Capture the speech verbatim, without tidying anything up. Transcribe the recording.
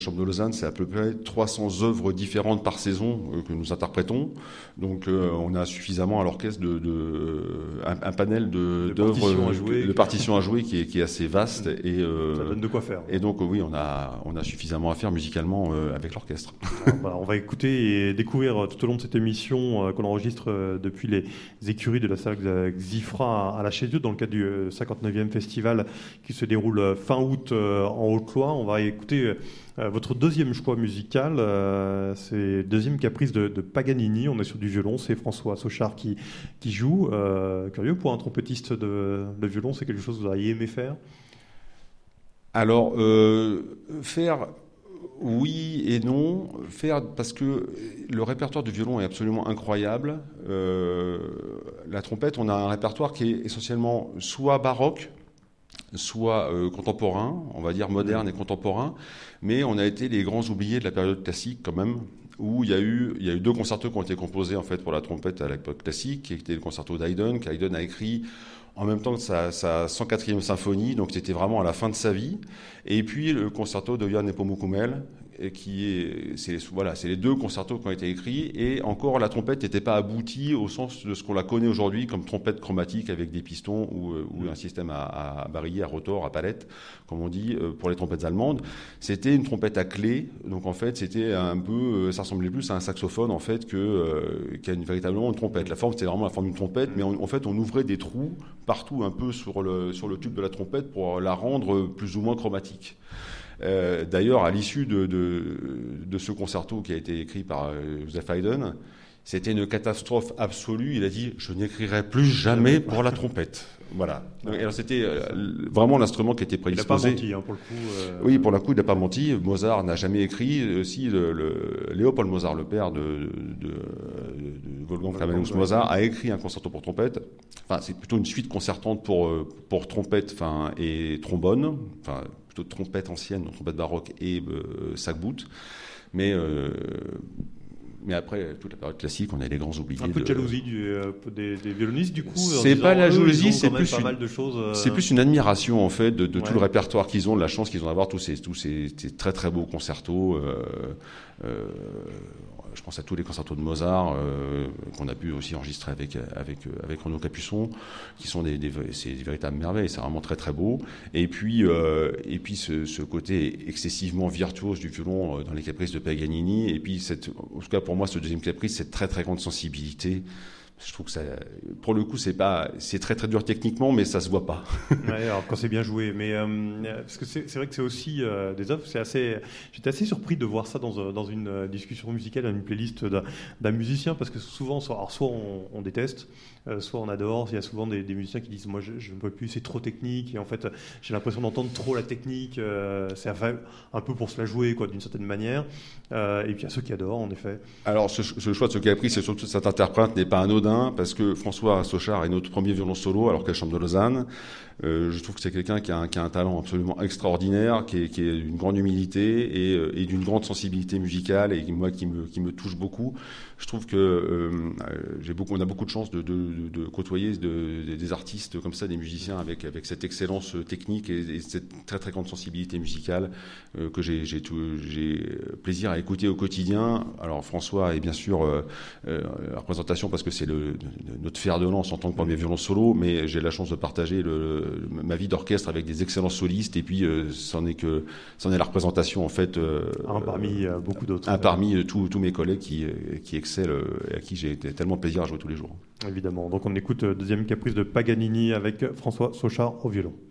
Chambre de Lausanne, c'est à peu près trois cents œuvres différentes par saison euh, que nous interprétons. Donc euh, on a suffisamment à l'orchestre de, de, un, un panel de, de d'œuvres, partitions à jouer, de partitions à jouer qui est, qui est assez vaste. Et, euh, ça donne de quoi faire. Et donc oui, on a, on a suffisamment à faire musicalement euh, avec l'orchestre. Alors, bah, on va écouter et découvrir tout au long de cette émission euh, qu'on enregistre euh, depuis les écuries de la salle Xifra à la Chézieux dans le cadre du euh, cinquante-neuvième festival qui se déroule fin août euh, en Haute-Loire. On va écouter euh, votre deuxième choix musical, euh, c'est le deuxième caprice de, de Paganini. On est sur du violon, c'est François Sauchard qui, qui joue. Euh, curieux pour un trompettiste de, de violon, c'est quelque chose que vous auriez aimé faire? Alors, euh, faire... Oui et non. Faire parce que le répertoire du violon est absolument incroyable. Euh, la trompette, on a un répertoire qui est essentiellement soit baroque, soit euh, contemporain, on va dire moderne et contemporain, mais on a été les grands oubliés de la période classique quand même, où il y a eu, il y a eu deux concertos qui ont été composés en fait pour la trompette à l'époque classique, qui était le concerto d'Haydn, qu'Haydn a écrit en même temps que sa, sa cent quatrième symphonie, donc c'était vraiment à la fin de sa vie. Et puis le concerto de Jan Nepomucumel, qui est, c'est, voilà, c'est les deux concertos qui ont été écrits. Et encore, la trompette n'était pas aboutie au sens de ce qu'on la connaît aujourd'hui comme trompette chromatique avec des pistons ou, ou un système à, à barillet, à rotor, à palette, comme on dit pour les trompettes allemandes. C'était une trompette à clé. Donc en fait, c'était un peu, ça ressemblait plus à un saxophone en fait que euh, qu'à une, véritablement une trompette. La forme, c'était vraiment la forme d'une trompette, mais on, en fait, on ouvrait des trous partout un peu sur le, sur le tube de la trompette pour la rendre plus ou moins chromatique. Euh, d'ailleurs, à l'issue de, de, de ce concerto qui a été écrit par euh, Joseph Haydn, c'était une catastrophe absolue. Il a dit « Je n'écrirai plus jamais pour la trompette ». Voilà. Donc, alors c'était euh, vraiment l'instrument qui était prédisposé. Il n'a pas menti, hein, pour le coup. Euh... Oui, pour le coup, il n'a pas menti. Mozart n'a jamais écrit. Euh, si le, le, Léopold Mozart, le père de, de, de, de Wolfgang Amadeus Mozart, a écrit un concerto pour trompette. Enfin, c'est plutôt une suite concertante pour pour trompette, enfin et trombone. Enfin, plutôt trompette ancienne, trompette baroque et euh, sac-bout. Mais euh, Mais après, toute la période classique, on a les grands oubliés. Un peu de, de... jalousie du, euh, des, des violonistes, du coup. C'est pas la jalousie, c'est plus, une... de choses, euh... c'est plus une admiration, en fait, de, de ouais. tout le répertoire qu'ils ont, de la chance qu'ils ont d'avoir, tous ces, tous ces, ces très très beaux concertos. Euh, euh, je pense à tous les concertos de Mozart, euh, qu'on a pu aussi enregistrer avec, avec, avec Renaud Capuçon, qui sont des, des, c'est des véritables merveilles, c'est vraiment très très beau. Et puis, euh, et puis ce, ce côté excessivement virtuose du violon dans les caprices de Paganini, et puis, cette, en tout cas pour moi, ce deuxième caprice, cette très très grande sensibilité. Je trouve que ça, pour le coup, c'est pas, c'est très très dur techniquement, mais ça se voit pas. Ouais, alors quand c'est bien joué, mais euh, parce que c'est, c'est vrai que c'est aussi euh, des œuvres. C'est assez, j'étais assez surpris de voir ça dans dans une discussion musicale, dans une playlist d'un, d'un musicien, parce que souvent, soit, alors soit on, on déteste, euh, soit on adore. Il y a souvent des, des musiciens qui disent, moi, je, je ne peux plus, c'est trop technique, et en fait, j'ai l'impression d'entendre trop la technique. Euh, c'est enfin, un peu pour se la jouer, quoi, d'une certaine manière. Euh, et puis il y a ceux qui adorent, en effet. Alors, ce, ce choix de ce caprice, c'est surtout cet interprète n'est pas anodin. Parce que François Sauchard est notre premier violon solo alors qu'à la Chambre de Lausanne. Euh, je trouve que c'est quelqu'un qui a un, qui a un talent absolument extraordinaire, qui est, qui est d'une grande humilité et, et d'une grande sensibilité musicale et qui, moi qui me, qui me touche beaucoup. Je trouve que euh, j'ai beaucoup, on a beaucoup de chance de, de, de, de côtoyer de, de, des artistes comme ça, des musiciens avec, avec cette excellence technique et, et cette très très grande sensibilité musicale euh, que j'ai, j'ai, tout, j'ai plaisir à écouter au quotidien. Alors François est bien sûr euh, euh, la représentation parce que c'est le, notre fer de lance en tant que premier violon solo, mais j'ai la chance de partager le ma vie d'orchestre avec des excellents solistes et puis euh, c'en est que c'en est la représentation en fait euh, un parmi euh, beaucoup d'autres un parmi euh, tous tous mes collègues qui qui excellent et à qui j'ai tellement plaisir à jouer tous les jours. Évidemment. Donc on écoute deuxième caprice de Paganini avec François Sauchard au violon.